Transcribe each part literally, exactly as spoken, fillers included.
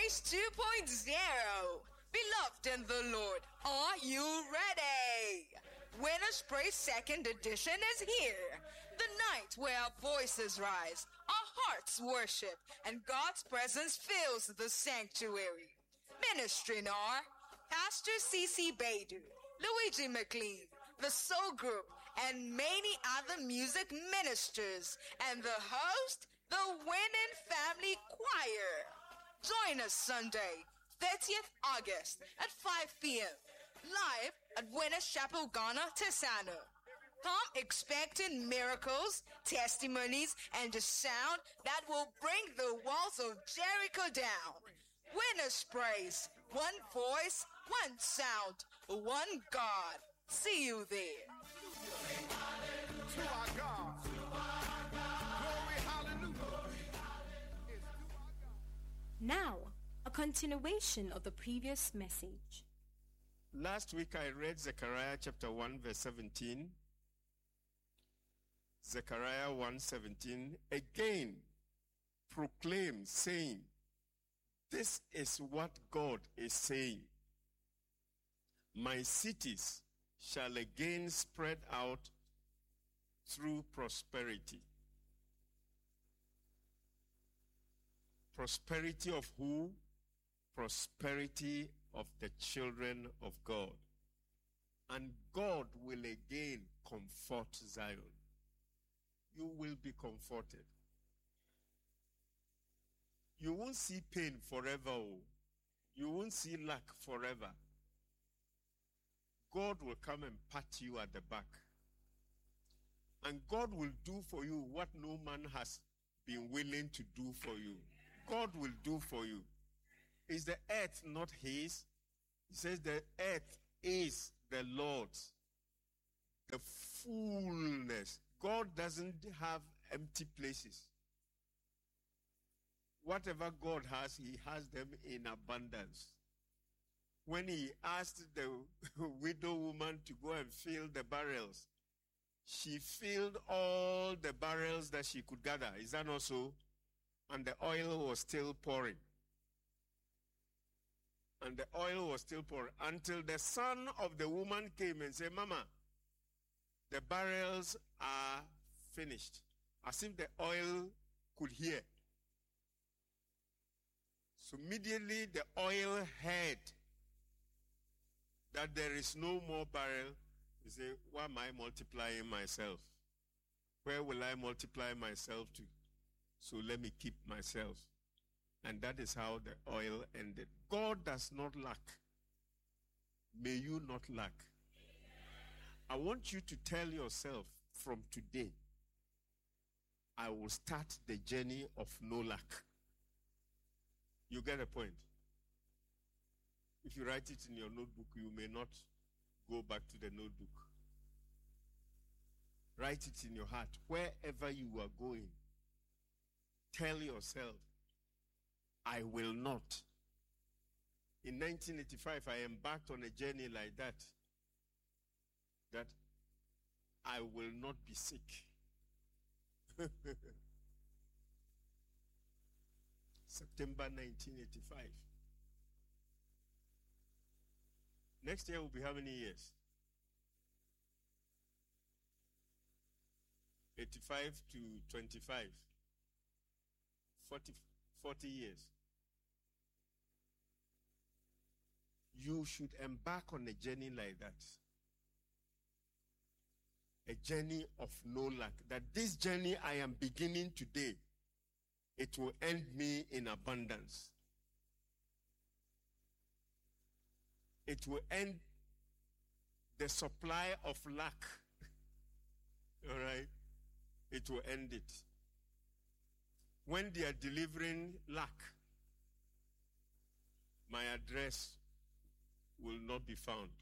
Praise two point oh. Beloved in the Lord, are you ready? Winners Praise second edition is here. The night where our voices rise, our hearts worship, and God's presence fills the sanctuary. Ministering are Pastor C C Baidu, Luigi McLean, the Soul Group, and many other music ministers, and the host, the Winning Family Choir. Join us Sunday, thirtieth August at five p.m. live at Winners Chapel, Ghana, Tesano. Come expecting miracles, testimonies, and a sound that will bring the walls of Jericho down. Winners Praise, one voice, one sound, one God. See you there. To our God. Glory, hallelujah. Now, a continuation of the previous message. Last week I read Zechariah chapter one verse seventeen. Zechariah one seventeen again proclaims, saying, this is what God is saying. My cities shall again spread out through prosperity. Prosperity of who? Prosperity of the children of God. And God will again comfort Zion. You will be comforted. You won't see pain forever. Oh. You won't see lack forever. God will come and pat you at the back. And God will do for you what no man has been willing to do for you. God will do for you. Is the earth not his? He says the earth is the Lord's. The fullness. God doesn't have empty places. Whatever God has, he has them in abundance. When he asked the widow woman to go and fill the barrels, she filled all the barrels that she could gather. Is that not so? And the oil was still pouring. And the oil was still pouring until the son of the woman came and said, Mama, the barrels are finished. As if the oil could hear. So immediately the oil heard that there is no more barrel. He said, why am I multiplying myself? Where will I multiply myself to? So let me keep myself. And that is how the oil ended. God does not lack. May you not lack. I want you to tell yourself from today, I will start the journey of no lack. You get a point? If you write it in your notebook, you may not go back to the notebook. Write it in your heart. Wherever you are going, tell yourself, I will not. In nineteen eighty-five, I embarked on a journey like that. That I will not be sick. September nineteen eighty-five. Next year will be how many years? eighty-five to twenty-five. forty, forty years. You should embark on a journey like that. A journey of no lack. That this journey I am beginning today, it will end me in abundance. It will end the supply of lack. All right? It will end it. When they are delivering lack, my address will not be found.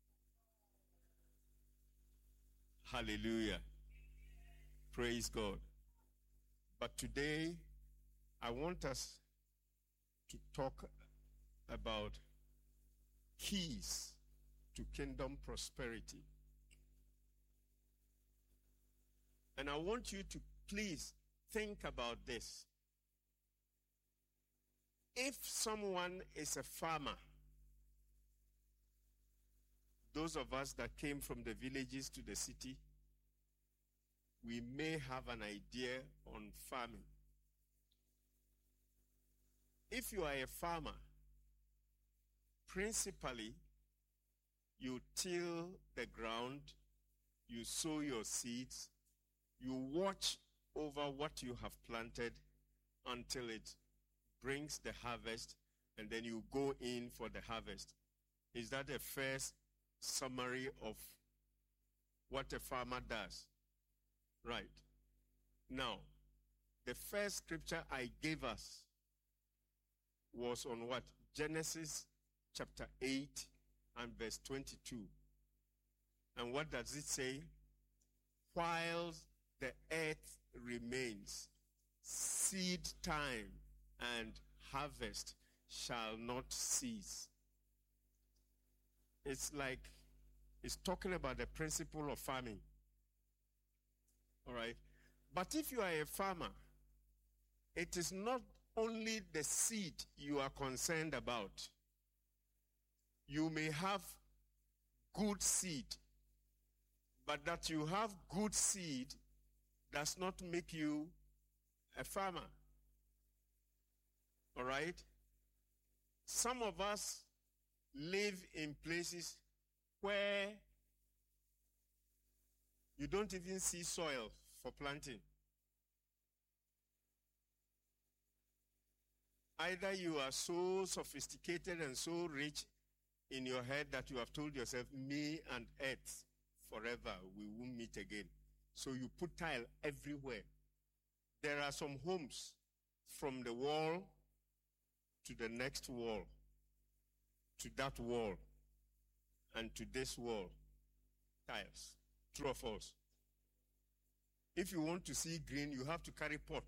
Hallelujah. Praise God. But today, I want us to talk about keys to kingdom prosperity. And I want you to please think about this. if someone is a farmer, those of us that came from the villages to the city, we may have an idea on farming. If you are a farmer, principally, you till the ground, you sow your seeds, you watch over what you have planted until it brings the harvest, and then you go in for the harvest. Is that a first summary of what a farmer does? Right. Now, the first scripture I gave us was on what? Genesis chapter eight and verse twenty-two. And what does it say? While the earth remains, seed time and harvest shall not cease. It's like it's talking about the principle of farming. All right? But if you are a farmer, it is not only the seed you are concerned about. You may have good seed, but that you have good seed does not make you a farmer. All right? Some of us live in places where you don't even see soil for planting. Either you are so sophisticated and so rich in your head that you have told yourself, me and earth forever, we won't meet again. So you put tile everywhere. There are some homes from the wall to the next wall, to that wall, and to this wall. Tiles. True or false? If you want to see green, you have to carry pot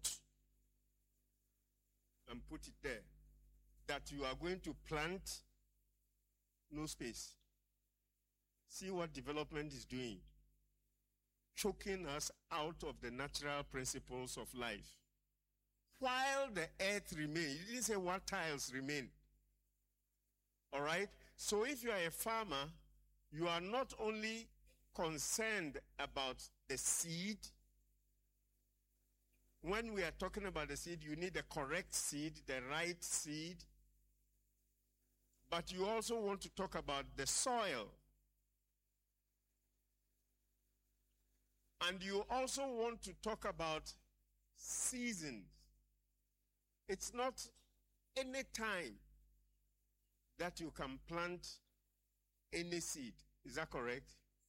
and put it there. That you are going to plant, no space. See what development is doing. Choking us out of the natural principles of life. While the earth remains, you didn't say what tiles remain. All right? So if you are a farmer, you are not only concerned about the seed. When we are talking about the seed, you need the correct seed, the right seed. But you also want to talk about the soil. And you also want to talk about seasons. It's not any time that you can plant any seed. Is that correct?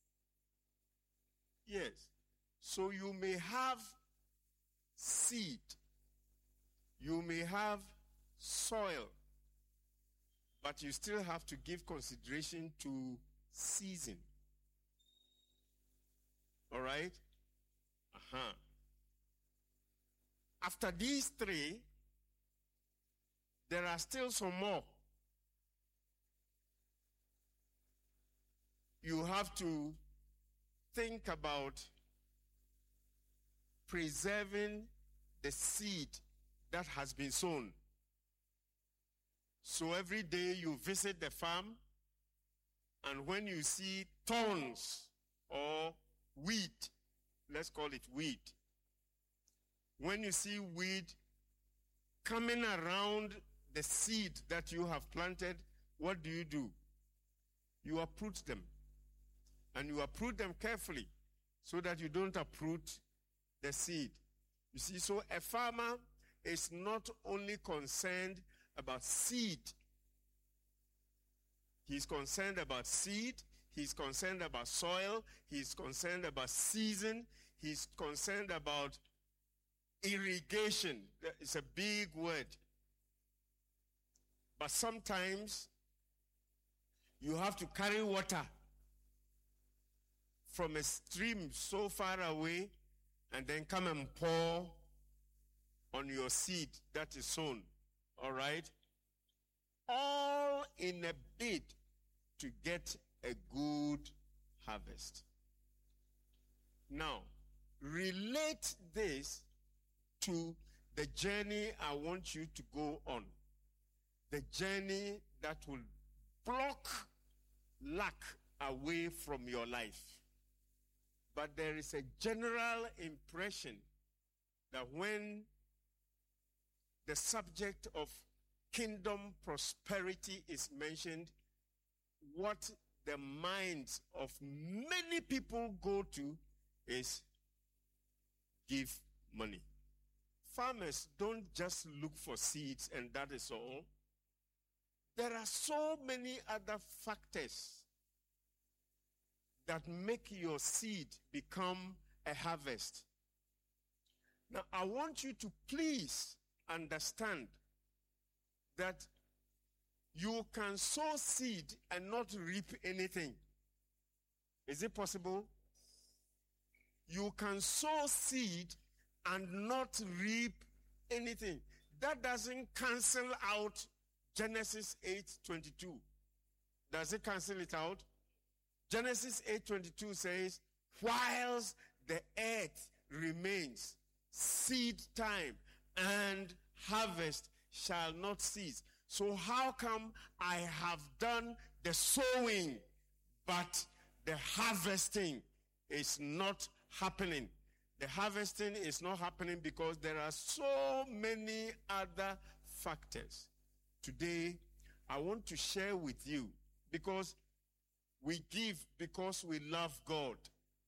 Yes. So you may have seed. You may have soil. But you still have to give consideration to season. All right? Uh-huh. After these three, there are still some more. You have to think about preserving the seed that has been sown. So every day you visit the farm, and when you see thorns or weed, let's call it weed. When you see weed coming around the seed that you have planted, what do you do? You uproot them. And you uproot them carefully so that you don't uproot the seed. You see, so a farmer is not only concerned about seed. He's concerned about seed. He's concerned about soil. He's concerned about season. He's concerned about irrigation. It's a big word. But sometimes you have to carry water from a stream so far away and then come and pour on your seed that is sown. All right? All in a bid to get a good harvest. Now, relate this to the journey I want you to go on. the journey that will block luck away from your life. But there is a general impression that when the subject of kingdom prosperity is mentioned, what the minds of many people go to is give money. Farmers don't just look for seeds and that is all. There are so many other factors that make your seed become a harvest. Now, I want you to please understand that you can sow seed and not reap anything. Is it possible? You can sow seed and not reap anything. That doesn't cancel out Genesis eight twenty-two. Does it cancel it out? Genesis eight twenty-two says, whilst the earth remains, seed time and harvest shall not cease. So how come I have done the sowing, but the harvesting is not happening? The harvesting is not happening because there are so many other factors. Today, I want to share with you, because we give because we love God.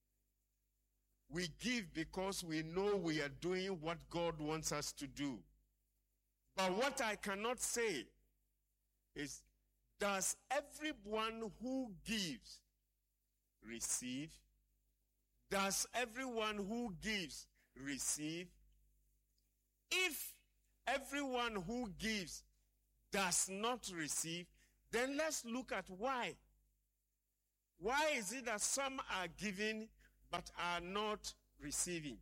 We give because we know we are doing what God wants us to do. But what I cannot say is, does everyone who gives receive? Does everyone who gives receive? If everyone who gives does not receive, then let's look at why. Why is it that some are giving but are not receiving?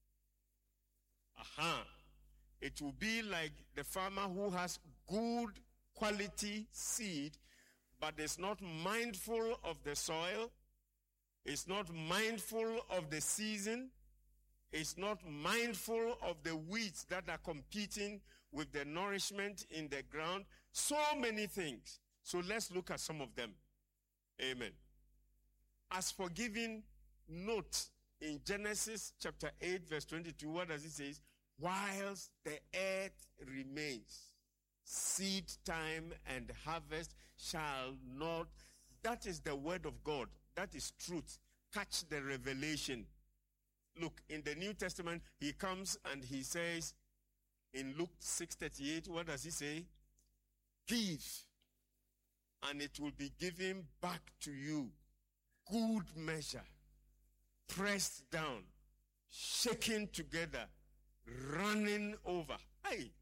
Aha. It will be like the farmer who has good quality seed but is not mindful of the soil, is not mindful of the season, is not mindful of the weeds that are competing with the nourishment in the ground. So many things. So let's look at some of them. Amen. As for giving, note in Genesis chapter eight verse twenty-two, what does it say? Whilst the earth remains, seed time and harvest shall not. That is the word of God. That is truth. Catch the revelation. Look, in the New Testament, he comes and he says, in Luke six thirty-eight, what does he say? Give, and it will be given back to you. Good measure, pressed down, shaken together, running over. Hey.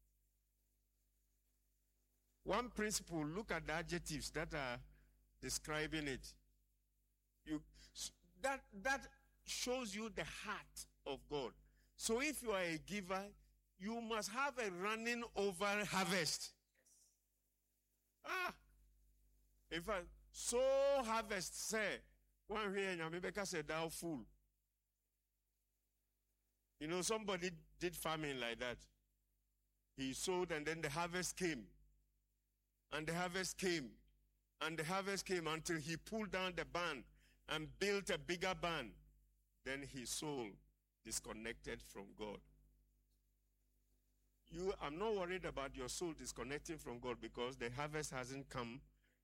One principle, look at the adjectives that are describing it. You, that, that shows you the heart of God. So if you are a giver, you must have a running over harvest. Ah. In fact, so harvest say, one here in America said thou fool. You know, somebody did farming like that. He sowed and then the harvest came. And the harvest came. And the harvest came until he pulled down the barn and built a bigger barn. Then his soul disconnected from God. You, I'm not worried about your soul disconnecting from God because the harvest hasn't come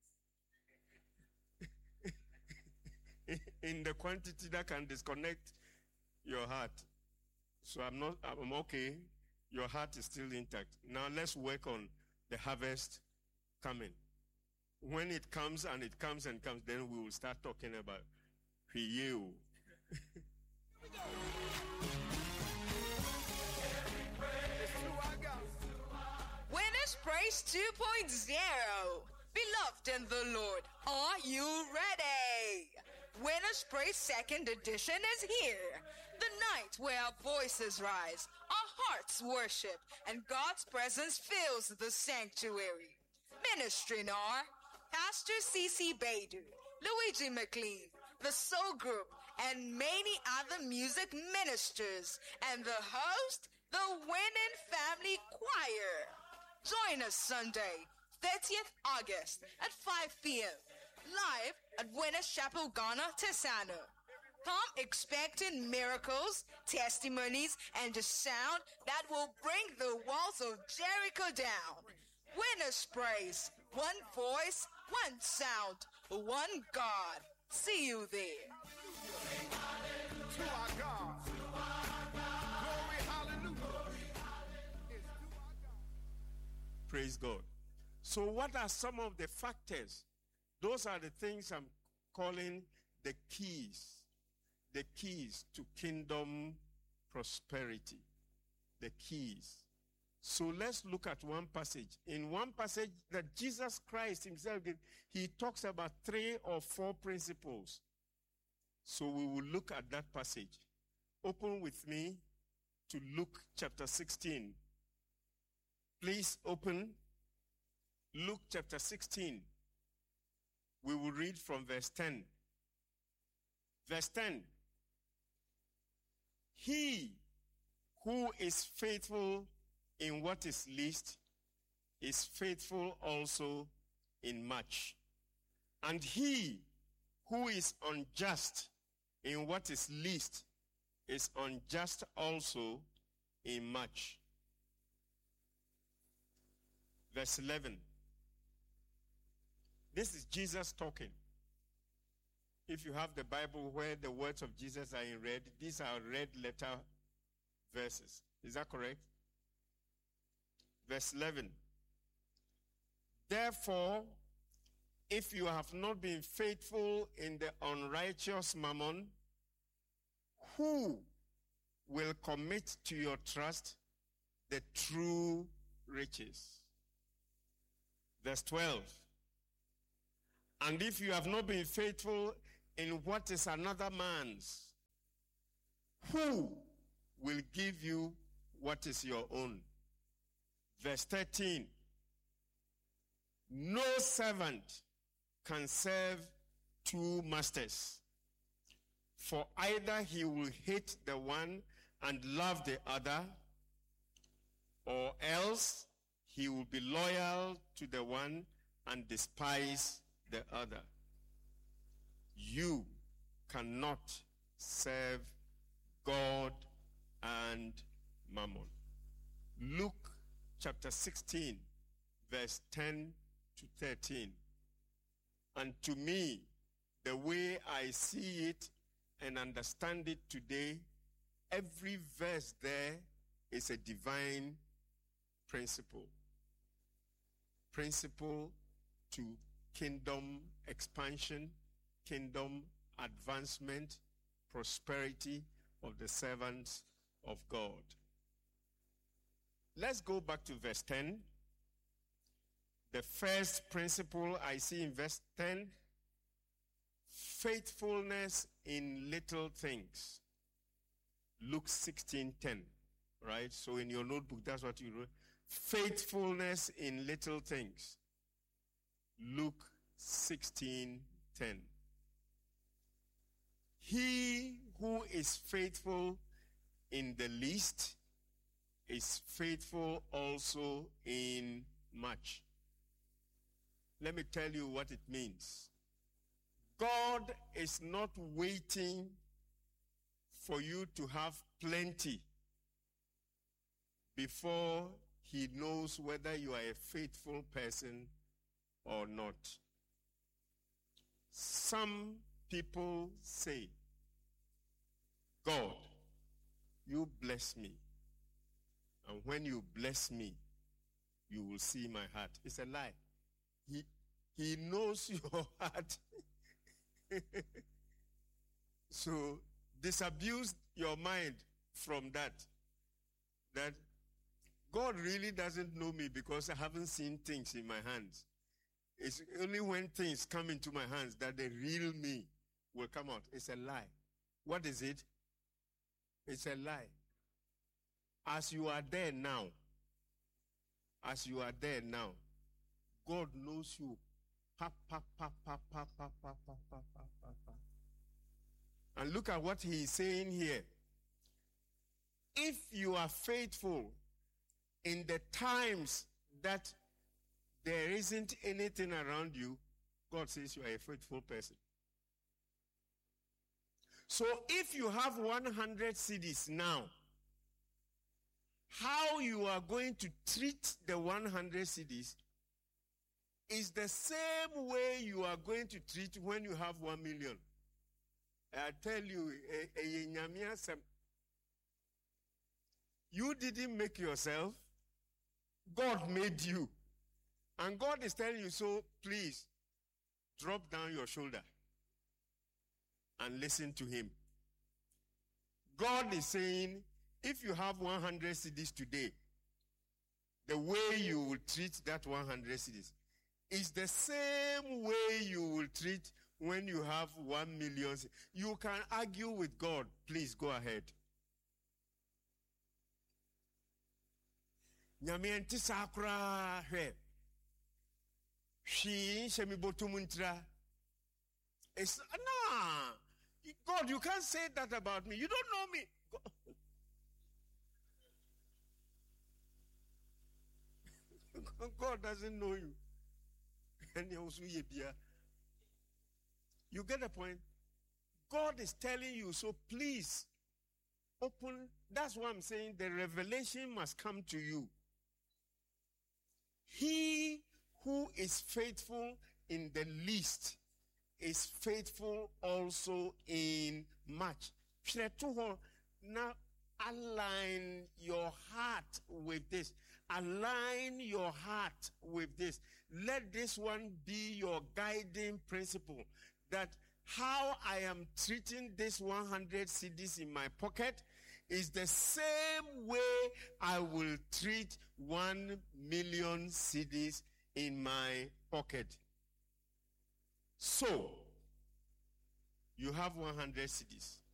in the quantity that can disconnect your heart. So I'm not, I'm okay. Your heart is still intact. Now let's work on the harvest coming. When it comes and it comes and comes, then we will start talking about you. Winners Praise two point oh. Beloved in the Lord, are you ready? Winners Praise second edition is here. The night where our voices rise, our hearts worship, and God's presence fills the sanctuary. Ministering are Pastor C C Badu, Luigi McLean, the Soul Group, and many other music ministers, and the host, the Winning Family Choir. Join Join us Sunday, thirtieth August at five p.m. live at Winners Chapel, Ghana, Tesano. Come expecting miracles, testimonies, and the sound that will bring the walls of Jericho down. Winners Praise, one voice, one sound, one God. See you there. To our God. Glory, hallelujah. Is to our God. Praise God. So what are some of the factors? Those are the things I'm calling the keys. The keys to kingdom prosperity. The keys. So let's look at one passage. In one passage that Jesus Christ himself gave, he talks about three or four principles. So we will look at that passage. Open with me to Luke chapter sixteen. Please open Luke chapter sixteen. We will read from verse ten. Verse ten. He who is faithful in what is least is faithful also in much. And he who is unjust in what is least is unjust also in much. Verse eleven. This is Jesus talking. If you have the Bible where the words of Jesus are in red, these are red letter verses. Is that correct? Verse eleven. Therefore, if you have not been faithful in the unrighteous mammon, who will commit to your trust the true riches? Verse twelve. And if you have not been faithful in what is another man's, who will give you what is your own? Verse thirteen. No servant can serve two masters, for either he will hate the one and love the other, or else he will be loyal to the one and despise the other. You cannot serve God and mammon. Luke chapter sixteen, verse ten to thirteen. And to me, the way I see it and understand it today, every verse there is a divine principle. Principle to kingdom expansion, kingdom advancement, prosperity of the servants of God. Let's go back to verse ten. The first principle I see in verse ten, faithfulness in little things. Luke sixteen ten, right? So in your notebook, that's what you wrote. Faithfulness in little things. Luke sixteen ten. He who is faithful in the least is faithful also in much. Let me tell you what it means. God is not waiting for you to have plenty before he knows whether you are a faithful person or not. Some people say, God, you bless me. And when you bless me, you will see my heart. It's a lie. He, he knows your heart. So disabuse your mind from that. That God really doesn't know me because I haven't seen things in my hands. It's only when things come into my hands that the real me will come out. It's a lie. What is it? It's a lie. As you are there now, as you are there now, God knows you. Pa, pa, pa, pa, pa, pa, pa, pa, pa, pa, pa, pa. And look at what he is saying here. If you are faithful in the times that there isn't anything around you, God says you are a faithful person. So if you have one hundred cedis now, how you are going to treat the one hundred cedis is the same way you are going to treat when you have one million. I tell you, a, a, a, you didn't make yourself. God made you. And God is telling you, so please, drop down your shoulder and listen to him. God is saying, if you have one hundred cedis today, the way you will treat that one hundred cedis is the same way you will treat when you have one million. You can argue with God. Please go ahead. Nyamienti sakura he. She shemi botumuntra. It's nah. God, you can't say that about me. You don't know me. God doesn't know you. You get the point? God is telling you, so please open. That's what I'm saying. The revelation must come to you. He who is faithful in the least is faithful also in much. Now align your heart with this. Align your heart with this. Let this one be your guiding principle. That how I am treating this one hundred cedis in my pocket is the same way I will treat one million cedis in my pocket. So, you have one hundred cedis.